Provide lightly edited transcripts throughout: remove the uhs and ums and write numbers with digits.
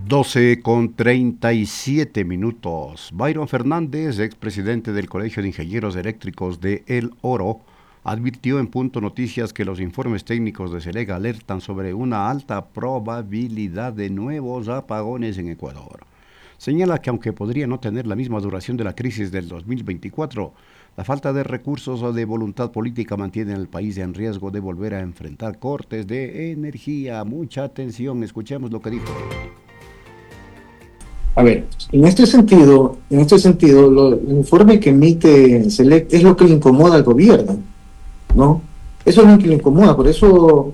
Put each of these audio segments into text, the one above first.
12:37. Byron Fernández, expresidente del Colegio de Ingenieros Eléctricos de El Oro, advirtió en Punto Noticias que los informes técnicos de SELEC alertan sobre una alta probabilidad de nuevos apagones en Ecuador. Señala que aunque podría no tener la misma duración de la crisis del 2024, la falta de recursos o de voluntad política mantiene al país en riesgo de volver a enfrentar cortes de energía. Mucha atención, escuchemos lo que dijo. A ver, en este sentido, el informe que emite SELEC es lo que le incomoda al gobierno, ¿no? Eso es lo que le incomoda, por eso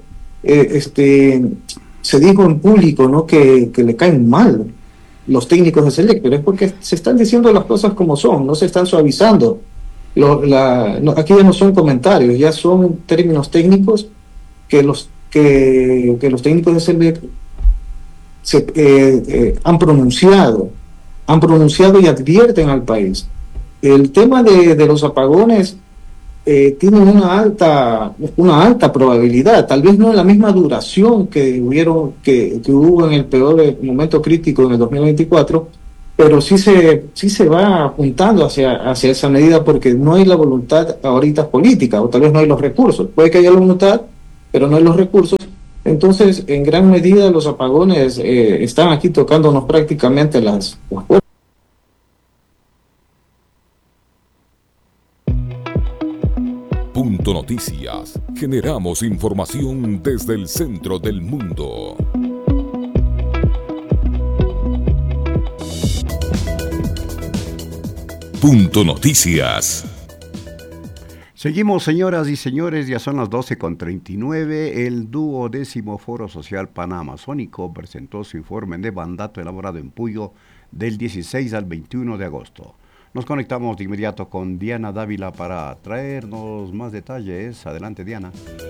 se dijo en público, ¿no?, que le caen mal los técnicos de SELEC, pero es porque se están diciendo las cosas como son, no se están suavizando. Aquí ya no son comentarios, ya son términos técnicos que los técnicos de SELEC han pronunciado y advierten al país. El tema de los apagones tiene una alta probabilidad, tal vez no en la misma duración que hubo en el peor momento crítico en el 2024, pero sí se va apuntando hacia esa medida, porque no hay la voluntad ahorita política, o tal vez no hay los recursos. Puede que haya la voluntad, pero no hay los recursos. Entonces, en gran medida, los apagones están aquí tocándonos prácticamente las puertas. Punto Noticias. Generamos información desde el centro del mundo. Punto Noticias. Seguimos, señoras y señores, ya son las 12:39. El 12º Foro Social Panamazónico presentó su informe de mandato elaborado en Puyo del 16 al 21 de agosto. Nos conectamos de inmediato con Diana Dávila para traernos más detalles. Adelante, Diana.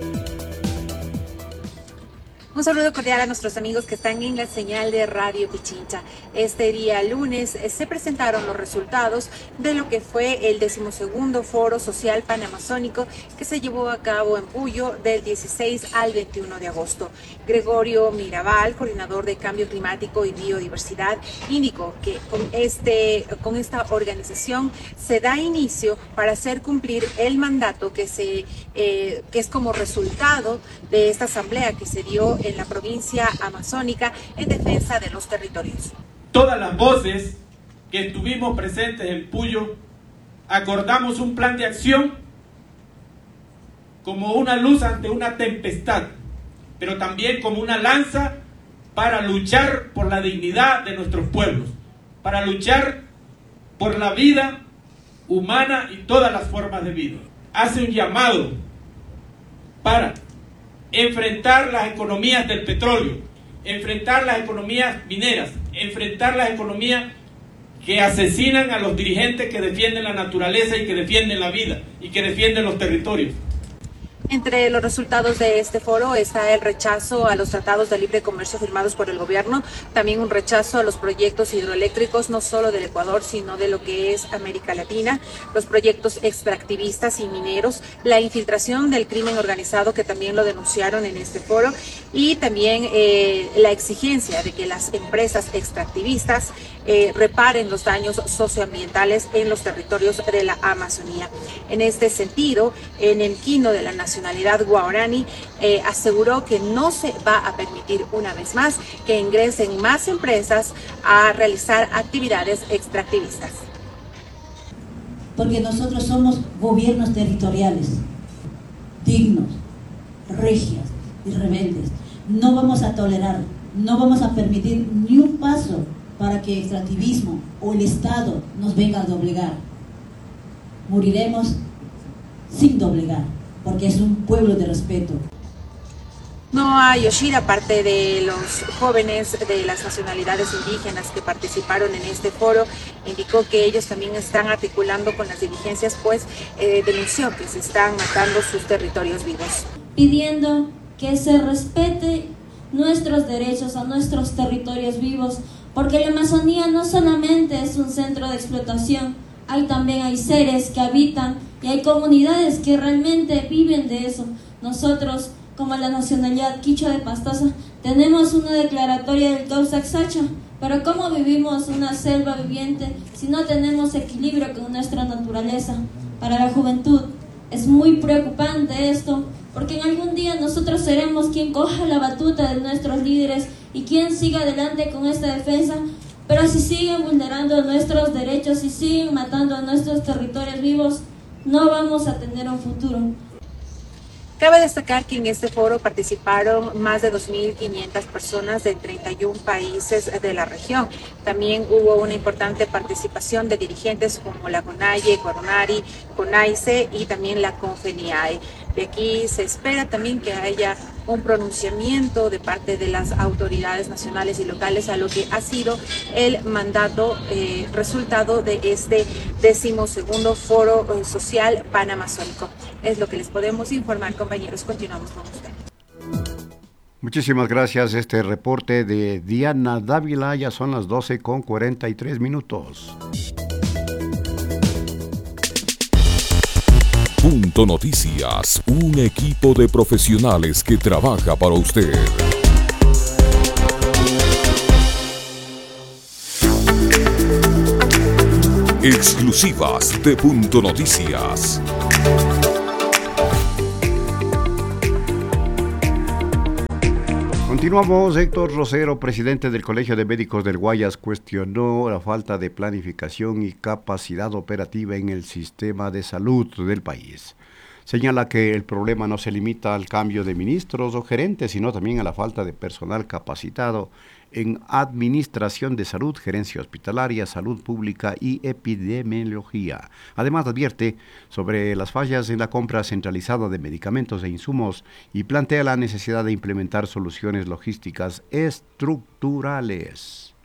Un saludo cordial a nuestros amigos que están en la señal de Radio Pichincha. Este día lunes se presentaron los resultados de lo que fue el 12º Foro Social Panamazónico que se llevó a cabo en Puyo del 16 al 21 de agosto. Gregorio Mirabal, coordinador de Cambio Climático y Biodiversidad, indicó que con esta organización se da inicio para hacer cumplir el mandato que es como resultado de esta asamblea que se dio en la provincia amazónica en defensa de los territorios. Todas las voces que estuvimos presentes en Puyo acordamos un plan de acción como una luz ante una tempestad, pero también como una lanza para luchar por la dignidad de nuestros pueblos, para luchar por la vida humana y todas las formas de vida. Hace un llamado para enfrentar las economías del petróleo, enfrentar las economías mineras, enfrentar las economías que asesinan a los dirigentes que defienden la naturaleza y que defienden la vida y que defienden los territorios. Entre los resultados de este foro está el rechazo a los tratados de libre comercio firmados por el gobierno, también un rechazo a los proyectos hidroeléctricos, no solo del Ecuador, sino de lo que es América Latina, los proyectos extractivistas y mineros, la infiltración del crimen organizado, que también lo denunciaron en este foro, y también la exigencia de que las empresas extractivistas reparen los daños socioambientales en los territorios de la Amazonía. En este sentido, en el quino de la nacionalidad guaraní aseguró que no se va a permitir una vez más que ingresen más empresas a realizar actividades extractivistas. Porque nosotros somos gobiernos territoriales, dignos, regias y rebeldes. No vamos a tolerar, no vamos a permitir ni un paso para que el extractivismo o el Estado nos venga a doblegar. Moriremos sin doblegar, porque es un pueblo de respeto. Noah Yoshida, parte de los jóvenes de las nacionalidades indígenas que participaron en este foro, indicó que ellos también están articulando con las dirigencias, pues denunció que se están matando sus territorios vivos. Pidiendo que se respete nuestros derechos a nuestros territorios vivos, porque la Amazonía no solamente es un centro de explotación, hay seres que habitan y hay comunidades que realmente viven de eso. Nosotros, como la nacionalidad quichua de Pastaza, tenemos una declaratoria del Tolsac Sacha, Pero ¿cómo vivimos una selva viviente si no tenemos equilibrio con nuestra naturaleza? Para la juventud es muy preocupante esto, porque en algún día nosotros seremos quien coja la batuta de nuestros líderes y quien siga adelante con esta defensa. Pero si siguen vulnerando nuestros derechos y siguen matando a nuestros territorios vivos, no vamos a tener un futuro. Cabe destacar que en este foro participaron más de 2.500 personas de 31 países de la región. También hubo una importante participación de dirigentes como la CONAIE, Coronari, CONAICE y también la CONFENIAE. De aquí se espera también que haya un pronunciamiento de parte de las autoridades nacionales y locales a lo que ha sido el mandato resultado de este 12º Foro Social Panamazónico. Es lo que les podemos informar, compañeros. Continuamos con usted. Muchísimas gracias. Este reporte de Diana Dávila. Ya son las 12:43. Punto Noticias, un equipo de profesionales que trabaja para usted. Exclusivas de Punto Noticias. Continuamos. Héctor Rosero, presidente del Colegio de Médicos del Guayas, cuestionó la falta de planificación y capacidad operativa en el sistema de salud del país. Señala que el problema no se limita al cambio de ministros o gerentes, sino también a la falta de personal capacitado en administración de salud, gerencia hospitalaria, salud pública y epidemiología. Además, advierte sobre las fallas en la compra centralizada de medicamentos e insumos y plantea la necesidad de implementar soluciones logísticas estructurales.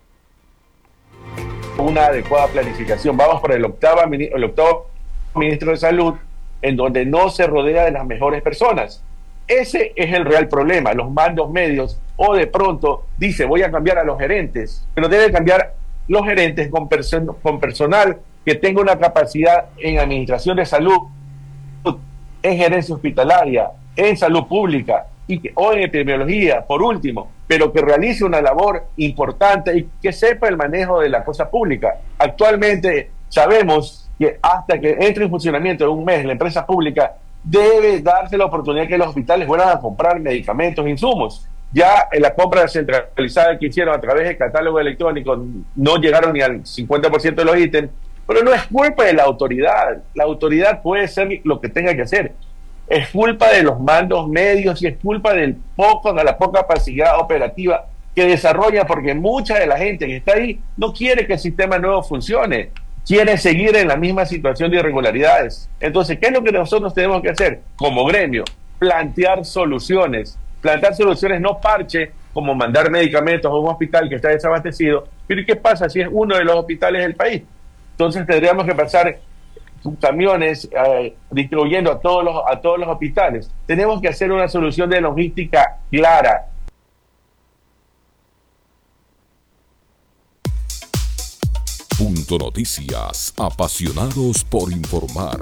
Una adecuada planificación. Vamos por el octavo ministro de Salud, en donde no se rodea de las mejores personas. Ese es el real problema. Los mandos medios, o de pronto dice voy a cambiar a los gerentes, pero debe cambiar los gerentes con personal que tenga una capacidad en administración de salud, en gerencia hospitalaria, en salud pública o en epidemiología, por último, pero que realice una labor importante y que sepa el manejo de la cosa pública. Actualmente sabemos que hasta que entre en funcionamiento en un mes la empresa pública debe darse la oportunidad que los hospitales vuelvan a comprar medicamentos e insumos. Ya en la compra centralizada que hicieron a través del catálogo electrónico no llegaron ni al 50% de los ítems, pero no es culpa de la autoridad. La autoridad puede hacer lo que tenga que hacer. Es culpa de los mandos medios y es culpa de la poca capacidad operativa que desarrolla, porque mucha de la gente que está ahí no quiere que el sistema nuevo funcione, quiere seguir en la misma situación de irregularidades. Entonces, ¿qué es lo que nosotros tenemos que hacer como gremio? Plantear soluciones, no parche, como mandar medicamentos a un hospital que está desabastecido. Pero ¿y qué pasa si es uno de los hospitales del país? Entonces tendríamos que pasar camiones distribuyendo a todos los hospitales. Tenemos que hacer una solución de logística clara. Punto Noticias, apasionados por informar.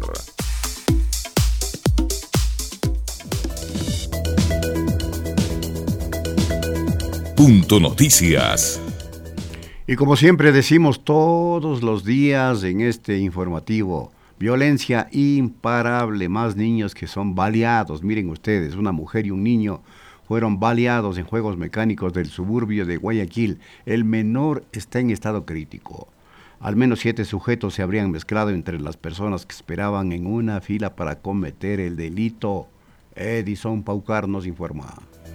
Punto Noticias. Y como siempre decimos todos los días en este informativo, violencia imparable, más niños que son baleados. Miren ustedes, una mujer y un niño fueron baleados en juegos mecánicos del suburbio de Guayaquil. El menor está en estado crítico. Al menos 7 sujetos se habrían mezclado entre las personas que esperaban en una fila para cometer el delito. Edison Paucar nos informa.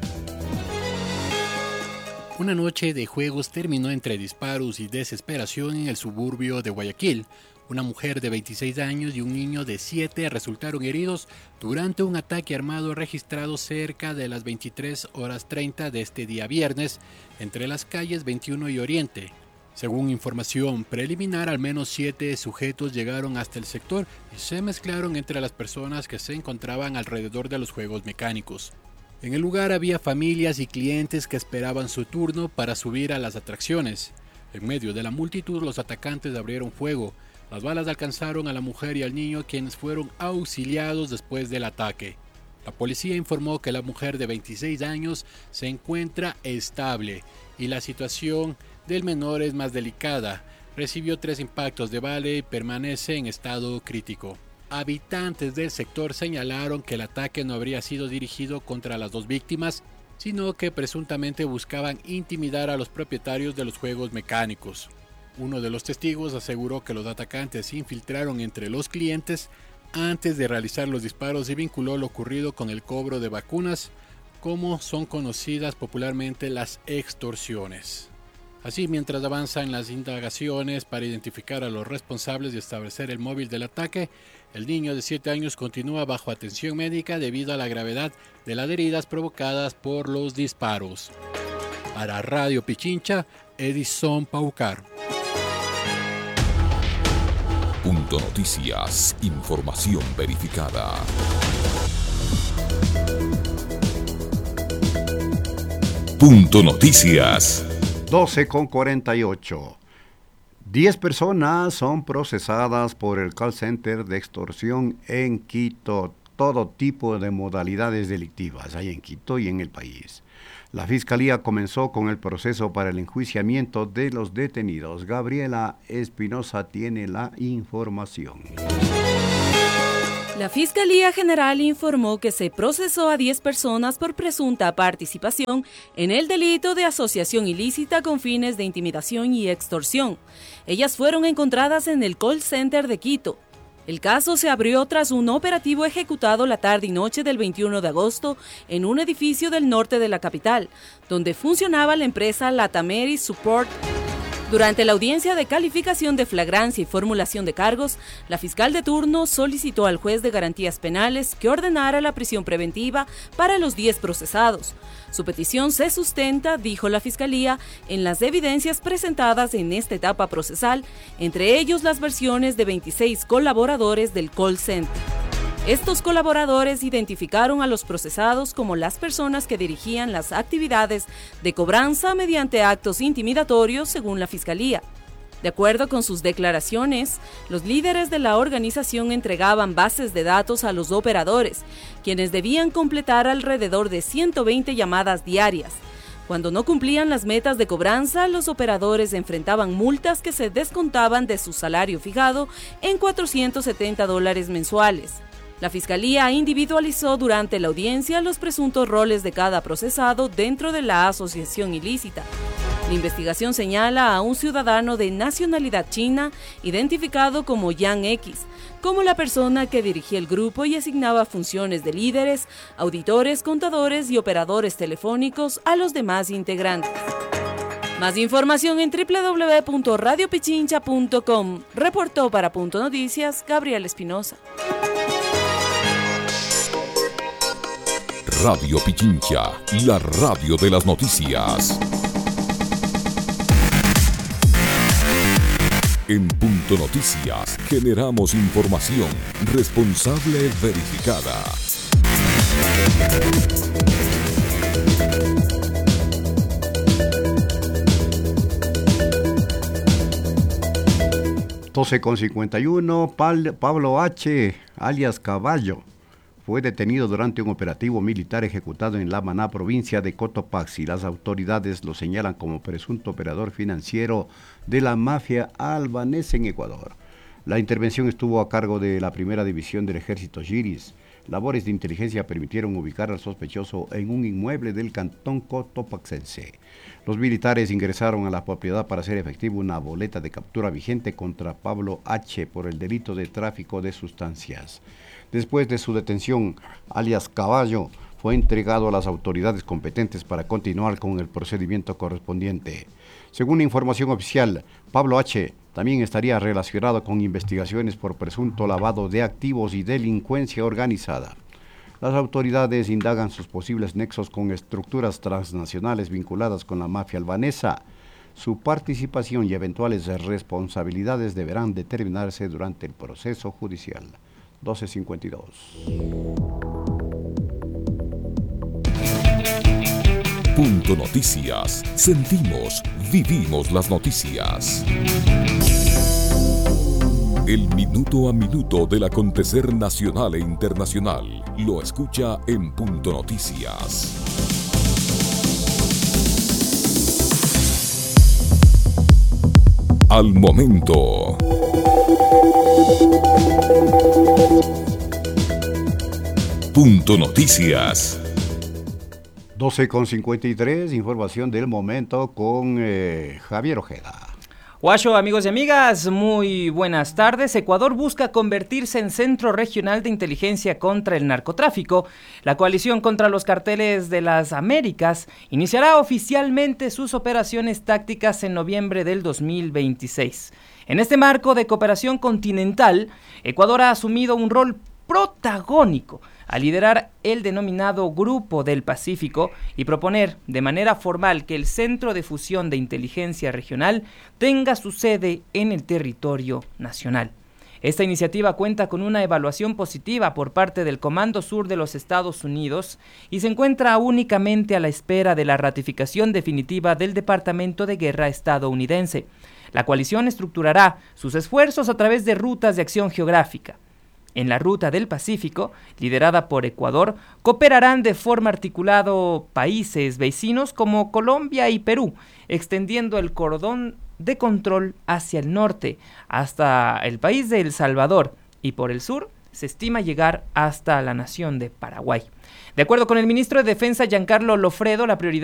Una noche de juegos terminó entre disparos y desesperación en el suburbio de Guayaquil. Una mujer de 26 años y un niño de 7 resultaron heridos durante un ataque armado registrado cerca de las 23:30 de este día viernes entre las calles 21 y Oriente. Según información preliminar, al menos 7 sujetos llegaron hasta el sector y se mezclaron entre las personas que se encontraban alrededor de los juegos mecánicos. En el lugar había familias y clientes que esperaban su turno para subir a las atracciones. En medio de la multitud, los atacantes abrieron fuego. Las balas alcanzaron a la mujer y al niño, quienes fueron auxiliados después del ataque. La policía informó que la mujer de 26 años se encuentra estable y la situación del menor es más delicada. Recibió 3 impactos de bala y permanece en estado crítico. Habitantes del sector señalaron que el ataque no habría sido dirigido contra las 2 víctimas, sino que presuntamente buscaban intimidar a los propietarios de los juegos mecánicos. Uno de los testigos aseguró que los atacantes se infiltraron entre los clientes antes de realizar los disparos y vinculó lo ocurrido con el cobro de vacunas, como son conocidas popularmente las extorsiones. Así, mientras avanzan las indagaciones para identificar a los responsables y establecer el móvil del ataque, el niño de 7 años continúa bajo atención médica debido a la gravedad de las heridas provocadas por los disparos. Para Radio Pichincha, Edison Paucar. Punto Noticias, información verificada. Punto Noticias. 12:48. 10 personas son procesadas por el call center de extorsión en Quito. Todo tipo de modalidades delictivas hay en Quito y en el país. La Fiscalía comenzó con el proceso para el enjuiciamiento de los detenidos. Gabriela Espinosa tiene la información. La Fiscalía General informó que se procesó a 10 personas por presunta participación en el delito de asociación ilícita con fines de intimidación y extorsión. Ellas fueron encontradas en el call center de Quito. El caso se abrió tras un operativo ejecutado la tarde y noche del 21 de agosto en un edificio del norte de la capital, donde funcionaba la empresa Latameri Support. Durante la audiencia de calificación de flagrancia y formulación de cargos, la fiscal de turno solicitó al juez de garantías penales que ordenara la prisión preventiva para los 10 procesados. Su petición se sustenta, dijo la Fiscalía, en las evidencias presentadas en esta etapa procesal, entre ellos las versiones de 26 colaboradores del call center. Estos colaboradores identificaron a los procesados como las personas que dirigían las actividades de cobranza mediante actos intimidatorios, según la Fiscalía. De acuerdo con sus declaraciones, los líderes de la organización entregaban bases de datos a los operadores, quienes debían completar alrededor de 120 llamadas diarias. Cuando no cumplían las metas de cobranza, los operadores enfrentaban multas que se descontaban de su salario fijado en $470 mensuales. La Fiscalía individualizó durante la audiencia los presuntos roles de cada procesado dentro de la asociación ilícita. La investigación señala a un ciudadano de nacionalidad china, identificado como Yang X, como la persona que dirigía el grupo y asignaba funciones de líderes, auditores, contadores y operadores telefónicos a los demás integrantes. Más información en www.radiopichincha.com. Reportó para Punto Noticias, Gabriela Espinosa. Radio Pichincha, la radio de las noticias. En Punto Noticias generamos información responsable verificada. (12:51) Pablo H., alias Caballo, fue detenido durante un operativo militar ejecutado en La Maná, provincia de Cotopaxi. Las autoridades lo señalan como presunto operador financiero de la mafia albanesa en Ecuador. La intervención estuvo a cargo de la Primera División del Ejército Giris. Labores de inteligencia permitieron ubicar al sospechoso en un inmueble del cantón cotopaxense. Los militares ingresaron a la propiedad para hacer efectiva una boleta de captura vigente contra Pablo H. por el delito de tráfico de sustancias. Después de su detención, alias Caballo fue entregado a las autoridades competentes para continuar con el procedimiento correspondiente. Según información oficial, Pablo H. también estaría relacionado con investigaciones por presunto lavado de activos y delincuencia organizada. Las autoridades indagan sus posibles nexos con estructuras transnacionales vinculadas con la mafia albanesa. Su participación y eventuales responsabilidades deberán determinarse durante el proceso judicial. 12:52. Punto Noticias. Sentimos, vivimos las noticias. El minuto a minuto del acontecer nacional e internacional lo escucha en Punto Noticias. Al momento. Punto Noticias. 12:53, información del momento con Javier Ojeda. Guacho, amigos y amigas, muy buenas tardes. Ecuador busca convertirse en centro regional de inteligencia contra el narcotráfico. La coalición contra los carteles de las Américas iniciará oficialmente sus operaciones tácticas en noviembre del 2026. En este marco de cooperación continental, Ecuador ha asumido un rol protagónico a liderar el denominado Grupo del Pacífico y proponer de manera formal que el Centro de Fusión de Inteligencia Regional tenga su sede en el territorio nacional. Esta iniciativa cuenta con una evaluación positiva por parte del Comando Sur de los Estados Unidos y se encuentra únicamente a la espera de la ratificación definitiva del Departamento de Guerra estadounidense. La coalición estructurará sus esfuerzos a través de rutas de acción geográfica. En la Ruta del Pacífico, liderada por Ecuador, cooperarán de forma articulada países vecinos como Colombia y Perú, extendiendo el cordón de control hacia el norte, hasta el país de El Salvador, y por el sur se estima llegar hasta la nación de Paraguay. De acuerdo con el ministro de Defensa, Giancarlo Lofredo, la prioridad